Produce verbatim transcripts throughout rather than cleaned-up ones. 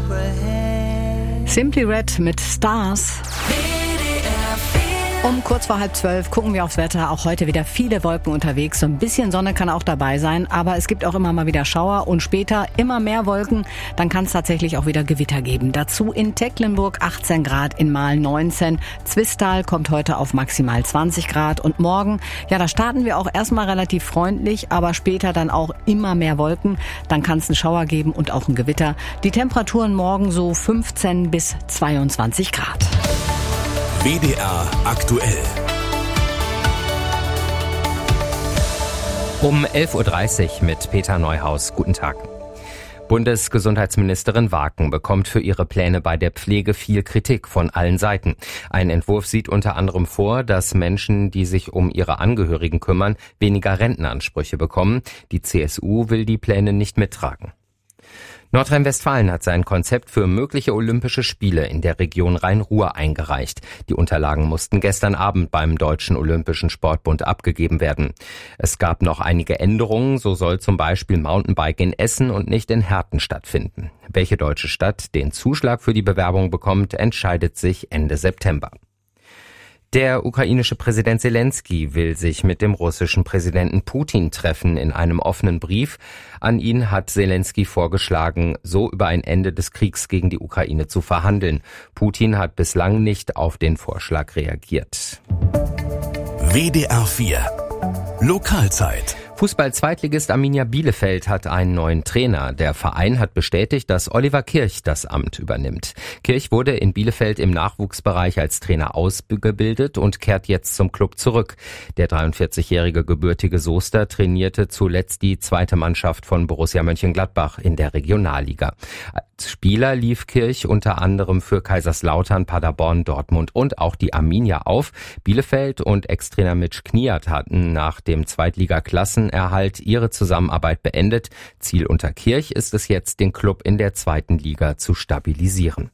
Simply Red mit Stars. Um kurz vor halb zwölf gucken wir aufs Wetter. Auch heute wieder viele Wolken unterwegs. So ein bisschen Sonne kann auch dabei sein, aber es gibt auch immer mal wieder Schauer und später immer mehr Wolken. Dann kann es tatsächlich auch wieder Gewitter geben. Dazu in Tecklenburg achtzehn Grad, in Mahl neunzehn. Zwistal kommt heute auf maximal zwanzig Grad. Und morgen, ja, da starten wir auch erstmal relativ freundlich, aber später dann auch immer mehr Wolken. Dann kann es einen Schauer geben und auch ein Gewitter. Die Temperaturen morgen so fünfzehn bis zweiundzwanzig Grad. W D R aktuell. Um elf Uhr dreißig mit Peter Neuhaus. Guten Tag. Bundesgesundheitsministerin Waken bekommt für ihre Pläne bei der Pflege viel Kritik von allen Seiten. Ein Entwurf sieht unter anderem vor, dass Menschen, die sich um ihre Angehörigen kümmern, weniger Rentenansprüche bekommen. Die C S U will die Pläne nicht mittragen. Nordrhein-Westfalen hat sein Konzept für mögliche Olympische Spiele in der Region Rhein-Ruhr eingereicht. Die Unterlagen mussten gestern Abend beim Deutschen Olympischen Sportbund abgegeben werden. Es gab noch einige Änderungen, so soll zum Beispiel Mountainbike in Essen und nicht in Herten stattfinden. Welche deutsche Stadt den Zuschlag für die Bewerbung bekommt, entscheidet sich Ende September. Der ukrainische Präsident Selenskyj will sich mit dem russischen Präsidenten Putin treffen. In einem offenen Brief an ihn hat Selenskyj vorgeschlagen, so über ein Ende des Kriegs gegen die Ukraine zu verhandeln. Putin hat bislang nicht auf den Vorschlag reagiert. W D R vier Lokalzeit. Fußball-Zweitligist Arminia Bielefeld hat einen neuen Trainer. Der Verein hat bestätigt, dass Oliver Kirch das Amt übernimmt. Kirch wurde in Bielefeld im Nachwuchsbereich als Trainer ausgebildet und kehrt jetzt zum Club zurück. Der dreiundvierzigjährige gebürtige Soester trainierte zuletzt die zweite Mannschaft von Borussia Mönchengladbach in der Regionalliga. Als Spieler lief Kirch unter anderem für Kaiserslautern, Paderborn, Dortmund und auch die Arminia auf. Bielefeld und Ex-Trainer Mitch Kniat hatten nach dem Zweitliga-Klassenerhalt ihre Zusammenarbeit beendet. Ziel unter Kirch ist es jetzt, den Club in der zweiten Liga zu stabilisieren.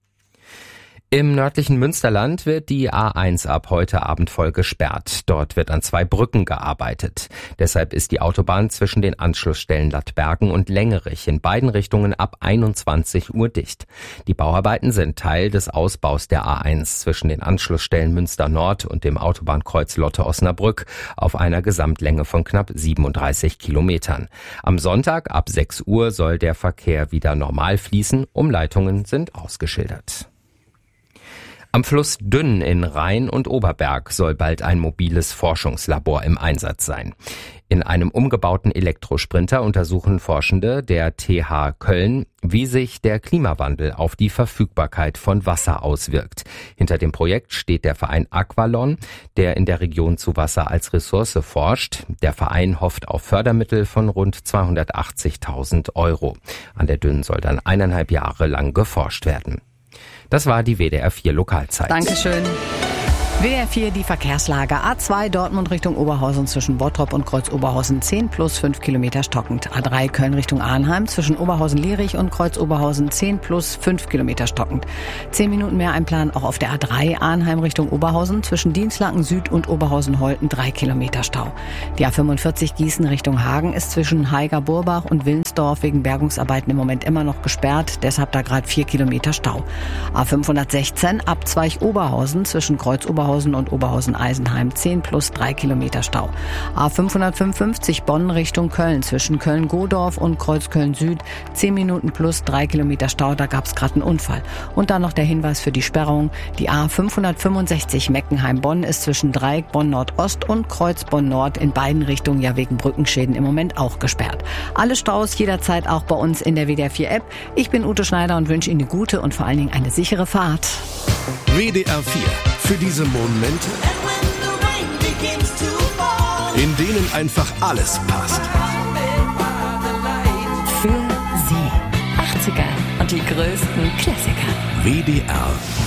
Im nördlichen Münsterland wird die A eins ab heute Abend voll gesperrt. Dort wird an zwei Brücken gearbeitet. Deshalb ist die Autobahn zwischen den Anschlussstellen Lattbergen und Längerich in beiden Richtungen ab einundzwanzig Uhr dicht. Die Bauarbeiten sind Teil des Ausbaus der A eins zwischen den Anschlussstellen Münster Nord und dem Autobahnkreuz Lotte-Osnabrück auf einer Gesamtlänge von knapp siebenunddreißig Kilometern. Am Sonntag ab sechs Uhr soll der Verkehr wieder normal fließen. Umleitungen sind ausgeschildert. Am Fluss Dünn in Rhein und Oberberg soll bald ein mobiles Forschungslabor im Einsatz sein. In einem umgebauten Elektrosprinter untersuchen Forschende der T H Köln, wie sich der Klimawandel auf die Verfügbarkeit von Wasser auswirkt. Hinter dem Projekt steht der Verein Aqualon, der in der Region zu Wasser als Ressource forscht. Der Verein hofft auf Fördermittel von rund zweihundertachtzigtausend Euro. An der Dünn soll dann eineinhalb Jahre lang geforscht werden. Das war die W D R vier Lokalzeit. Dankeschön. W D R vier, die Verkehrslage. A zwei Dortmund Richtung Oberhausen zwischen Bottrop und Kreuz Oberhausen zehn plus fünf Kilometer stockend. A drei Köln Richtung Arnheim zwischen Oberhausen-Lierich und Kreuz Oberhausen zehn plus fünf Kilometer stockend. zehn Minuten mehr einplanen auch auf der A drei Arnheim Richtung Oberhausen zwischen Dienstlaken Süd und Oberhausen-Holten drei Kilometer Stau. Die A fünfundvierzig Gießen Richtung Hagen ist zwischen Haiger-Burbach und Willensdorf wegen Bergungsarbeiten im Moment immer noch gesperrt. Deshalb da gerade vier Kilometer Stau. A fünfhundertsechzehn Abzweig Oberhausen zwischen Kreuz Oberhausen und Oberhausen-Eisenheim zehn plus drei Kilometer Stau. A fünfhundertfünfundfünfzig Bonn Richtung Köln zwischen Köln-Godorf und Kreuz-Köln-Süd zehn Minuten plus drei Kilometer Stau, da gab es gerade einen Unfall. Und dann noch der Hinweis für die Sperrung. Die A fünfhundertfünfundsechzig Meckenheim-Bonn ist zwischen Dreieck Bonn-Nordost und Kreuz Bonn-Nord in beiden Richtungen ja wegen Brückenschäden im Moment auch gesperrt. Alle Staus jederzeit auch bei uns in der W D R vier App. Ich bin Ute Schneider und wünsche Ihnen eine gute und vor allen Dingen eine sichere Fahrt. W D R vier. Für diese Momente, in denen einfach alles passt. Für Sie. achtziger und die größten Klassiker. W D R